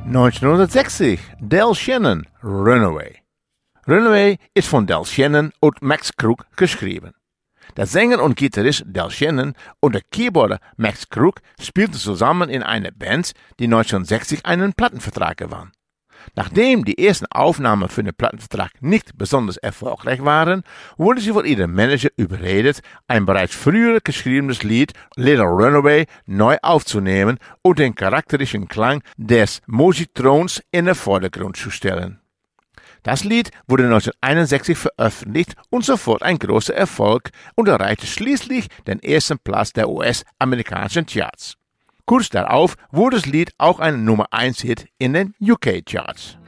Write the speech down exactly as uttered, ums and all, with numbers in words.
neunzehnhundertsechzig, Del Shannon, Runaway. Runaway ist von Del Shannon und Max Crook geschrieben. Der Sänger und Gitarrist Del Shannon und der Keyboarder Max Crook spielten zusammen in einer Band, die neunzehnhundertsechzig einen Plattenvertrag gewann. Nachdem die ersten Aufnahmen für den Plattenvertrag nicht besonders erfolgreich waren, wurde sie von ihrem Manager überredet, ein bereits früher geschriebenes Lied Little Runaway neu aufzunehmen und den charakteristischen Klang des Musitrons in den Vordergrund zu stellen. Das Lied wurde neunzehnhunderteinundsechzig veröffentlicht und sofort ein großer Erfolg und erreichte schließlich den ersten Platz der U S-amerikanischen Charts. Kurz darauf wurde das Lied auch ein Nummer eins Hit in den U K-Charts.